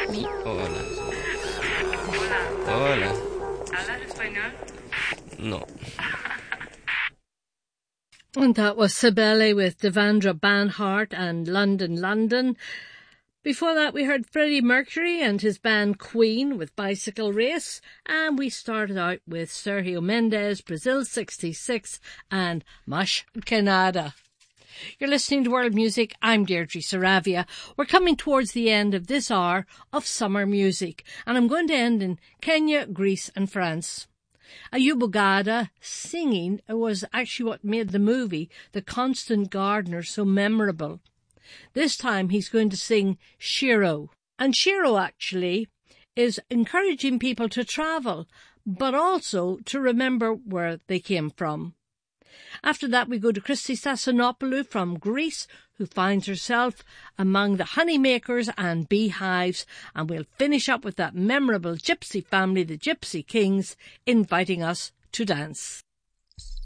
Mi. Hola. Hola. Hola. ¿Hablas español? No. And that was Cibele with Devendra Banhart and London, London. Before that, we heard Freddie Mercury and his band Queen with Bicycle Race. And we started out with Sergio Mendes, Brazil 66 and Mas Que Nada. You're listening to World Music. I'm Deirdre Saravia. We're coming towards the end of this hour of summer music. And I'm going to end in Kenya, Greece and France. Ayub Ogada singing was actually what made the movie The Constant Gardener so memorable. This time he's going to sing Shiro. And Shiro actually is encouraging people to travel, but also to remember where they came from. After that we go to Christy Sassonopoulou from Greece, who finds herself among the honeymakers and beehives, and we'll finish up with that memorable gypsy family, the Gypsy Kings, inviting us to dance.